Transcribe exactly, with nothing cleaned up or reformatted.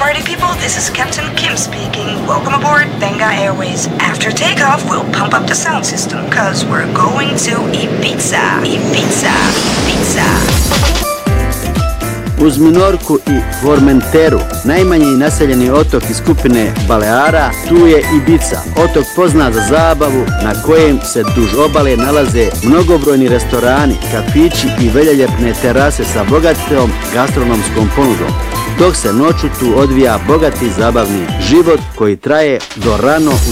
party people, this is Captain Kim speaking. Welcome aboard Benga Airways. After takeoff, we'll pump up the sound system, cause we're going to Ibiza, Ibiza, Ibiza. Uz Minorku i Formenteru, najmanji naseljeni otok iz skupine Baleara, tu je Ibiza, otok poznat za zabavu na kojem se duž obale nalaze mnogobrojni restorani, kafići i veljoljepne terase sa bogatom gastronomskom ponudom, dok se noću tu odvija bogati zabavni život koji traje do rano